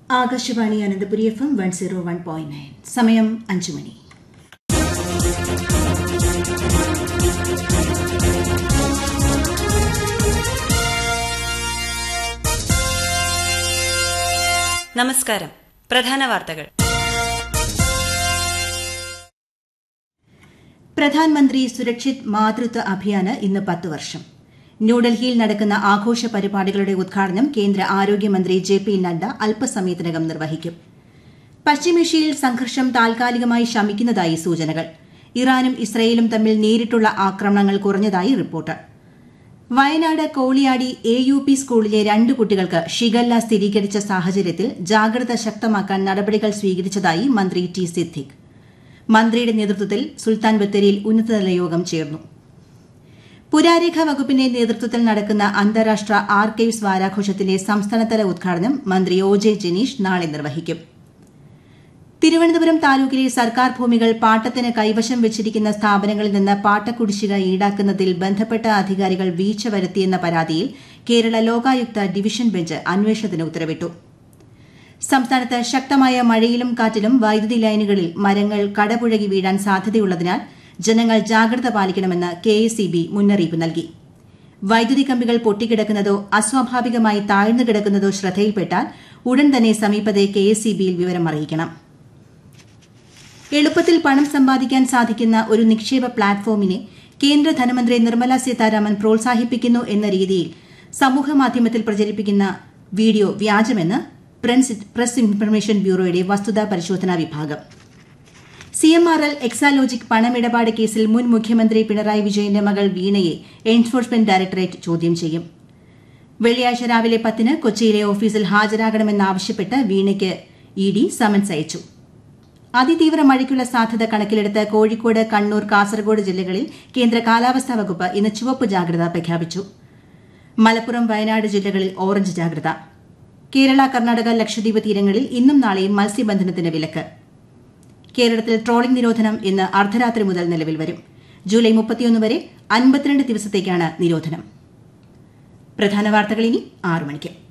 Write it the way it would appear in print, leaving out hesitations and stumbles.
Akashvani Ananthapuri FM 101.9. സമയം 5 മണി. നമസ്കാരം. പ്രധാന വാർത്തകൾ. പ്രധാൻമന്ത്രി സുരക്ഷിത് മാതൃത്വ അഭിയാന് ഇന്ന് 10 വർഷം. ന്യൂഡൽഹിയിൽ നടക്കുന്ന ആഘോഷ പരിപാടികളുടെ ഉദ്ഘാടനം കേന്ദ്ര ആരോഗ്യമന്ത്രി JP നഡ്ഡ അല്പസമയത്തിനകം നിർവഹിക്കും. പശ്ചിമേഷ്യയിൽ സംഘർഷം താൽക്കാലികമായി ശമിക്കുന്നതായി സൂചനകൾ. ഇറാനും ഇസ്രയേലും തമ്മിൽ നേരിട്ടുള്ള ആക്രമണങ്ങൾ കുറഞ്ഞതായി റിപ്പോർട്ട്. വയനാട് കോളിയാടി AUP സ്കൂളിലെ 2 കുട്ടികൾക്ക് ഷിഗല്ല സ്ഥിരീകരിച്ച സാഹചര്യത്തിൽ ജാഗ്രത ശക്തമാക്കാൻ നടപടികൾ സ്വീകരിച്ചതായി മന്ത്രി T. സിദ്ദിഖ്. മന്ത്രിയുടെ നേതൃത്വത്തിൽ സുൽത്താൻ ബത്തേരിയിൽ ഉന്നതതല യോഗം ചേർന്നു. പുരാരേഖ വകുപ്പിന്റെ നേതൃത്വത്തിൽ നടക്കുന്ന അന്താരാഷ്ട്ര ആർക്കൈവ്സ് വാരാഘോഷത്തിന്റെ സംസ്ഥാനതല ഉദ്ഘാടനം മന്ത്രി OJ ജനീഷ് നാളെ നിർവഹിക്കും. തിരുവനന്തപുരം താലൂക്കിലെ സർക്കാർ ഭൂമികൾ പാട്ടത്തിന് കൈവശം വെച്ചിരിക്കുന്ന സ്ഥാപനങ്ങളിൽ നിന്ന് പാട്ടക്കുടിശ്ശിക ഈടാക്കുന്നതിൽ ബന്ധപ്പെട്ട അധികാരികൾ വീഴ്ച വരുത്തിയെന്ന പരാതിയിൽ കേരള ലോകായുക്ത ഡിവിഷൻ ബെഞ്ച് അന്വേഷണത്തിന് ഉത്തരവിട്ടു. സംസ്ഥാനത്ത് ശക്തമായ മഴയിലും കാറ്റിലും വൈദ്യുതി ലൈനുകളിൽ മരങ്ങൾ കടപുഴകി വീഴാൻ സാധ്യതയുള്ളതിനാൽ ജനങ്ങൾ ജാഗ്രത പാലിക്കണമെന്ന് KSEB മുന്നറിയിപ്പ് നൽകി. വൈദ്യുതി കമ്പികൾ പൊട്ടിക്കിടക്കുന്നതോ അസ്വാഭാവികമായി താഴ്ന്നു കിടക്കുന്നതോ ശ്രദ്ധയിൽപ്പെട്ടാൽ ഉടൻ തന്നെ സമീപത്തെ KSEBയിൽ വിവരം അറിയിക്കണം. എളുപ്പത്തിൽ പണം സമ്പാദിക്കാൻ സാധിക്കുന്ന ഒരു നിക്ഷേപ പ്ലാറ്റ്ഫോമിനെ കേന്ദ്ര ധനമന്ത്രി നിർമ്മല സീതാരാമൻ പ്രോത്സാഹിപ്പിക്കുന്നു എന്ന രീതിയിൽ സമൂഹമാധ്യമത്തിൽ പ്രചരിപ്പിക്കുന്ന വീഡിയോ വ്യാജമെന്ന് പ്രസ് ഇൻഫർമേഷൻ ബ്യൂറോയുടെ വസ്തുതാ പരിശോധനാ വിഭാഗം. CMRL എക്സാലോജിക് പണമിടപാട് കേസിൽ മുൻ മുഖ്യമന്ത്രി പിണറായി വിജയന്റെ മകൾ വീണയെ എൻഫോഴ്സ്മെന്റ് ഡയറക്ടറേറ്റ് ചോദ്യം ചെയ്യും. വെള്ളിയാഴ്ച രാവിലെ 10-ന് കൊച്ചിയിലെ ഓഫീസിൽ ഹാജരാകണമെന്നാവശ്യപ്പെട്ട് വീണയ്ക്ക് ED സമൻസ് അയച്ചു. അതിതീവ്ര മഴയ്ക്കുള്ള സാധ്യത കണക്കിലെടുത്ത് കോഴിക്കോട്, കണ്ണൂർ, കാസർഗോഡ് ജില്ലകളിൽ കേന്ദ്ര കാലാവസ്ഥാ വകുപ്പ് ഇന്ന് ചുവപ്പ് ജാഗ്രത പ്രഖ്യാപിച്ചു. മലപ്പുറം, വയനാട് ജില്ലകളിൽ ഓറഞ്ച് ജാഗ്രത. കേരള, കർണാടക, ലക്ഷദ്വീപ് തീരങ്ങളിൽ ഇന്നും നാളെയും മത്സ്യബന്ധനത്തിന് വിലക്ക്. കേരളത്തിൽ ട്രോളിംഗ് നിരോധനം ഇന്ന് അർദ്ധരാത്രി മുതൽ നിലവിൽ വരും. ജൂലൈ 31 വരെ 52 ദിവസത്തേക്കാണ് നിരോധനം. പ്രധാന വാർത്തകൾ ഇനി 6 മണിക്ക്.